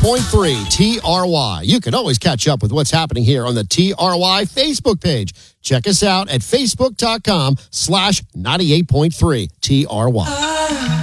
98.3 TRY. You can always catch up with what's happening here on the TRY Facebook page. Check us out at facebook.com/98.3 TRY.